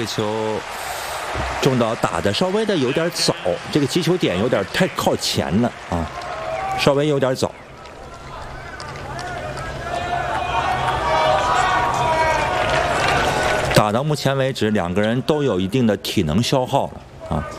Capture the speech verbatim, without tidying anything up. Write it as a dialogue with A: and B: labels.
A: 球中岛打的稍微的有点早，这个击球点有点太靠前了啊，稍微有点早。打到目前为止，两个人都有一定的体能消耗了啊。